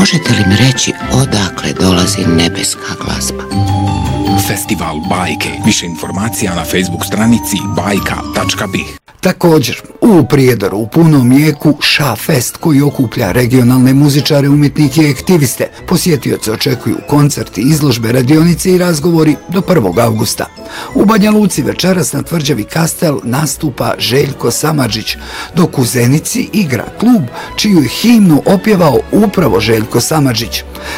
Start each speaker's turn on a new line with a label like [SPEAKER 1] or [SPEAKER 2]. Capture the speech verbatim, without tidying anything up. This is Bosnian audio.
[SPEAKER 1] možete li mi reći odakle dolazi nebeska glazba?
[SPEAKER 2] Festival bajke. Više informacija na Facebook stranici bajka tačka bi.
[SPEAKER 3] Također, u Prijedoru u punom jeku Ša Fest koji okuplja regionalne muzičare, umjetnike i aktiviste. Posjetioce očekuju koncerti, izložbe, radionice i razgovori do prvog avgusta. U Banja Luci večeras na tvrđavi Kastel nastupa Željko Samardžić, dok u Zenici igra klub čiju je himnu opjevao upravo Željko Samardžić.